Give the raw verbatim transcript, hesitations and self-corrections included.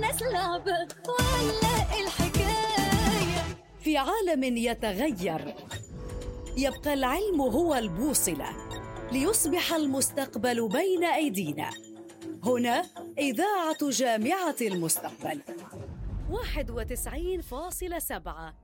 الناس لعبة ولا الحكاية. في عالم يتغير يبقى العلم هو البوصلة ليصبح المستقبل بين أيدينا. هنا إذاعة جامعة المستقبل واحد وتسعين فاصلة سبعة.